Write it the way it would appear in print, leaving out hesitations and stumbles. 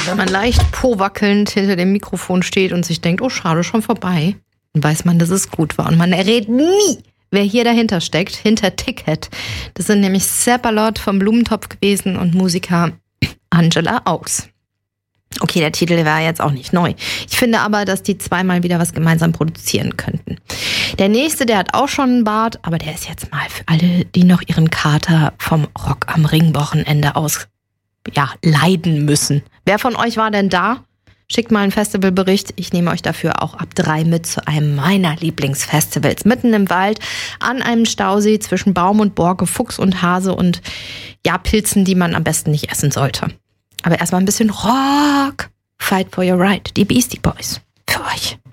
Wenn man leicht powackelnd hinter dem Mikrofon steht und sich denkt, oh schade, schon vorbei, dann weiß man, dass es gut war. Und man errät nie, wer hier dahinter steckt, hinter Ticket. Das sind nämlich Seppalot vom Blumentopf gewesen und Musiker Angela Augs. Okay, der Titel war jetzt auch nicht neu. Ich finde aber, dass die zweimal wieder was gemeinsam produzieren könnten. Der nächste, der hat auch schon einen Bart, aber der ist jetzt mal für alle, die noch ihren Kater vom Rock am Ring-Wochenende leiden müssen. Wer von euch war denn da? Schickt mal einen Festivalbericht. Ich nehme euch dafür auch ab 3 mit zu einem meiner Lieblingsfestivals. Mitten im Wald, an einem Stausee zwischen Baum und Borke, Fuchs und Hase und Pilzen, die man am besten nicht essen sollte. Aber erstmal ein bisschen Rock. Fight for your right. Die Beastie Boys. Für euch.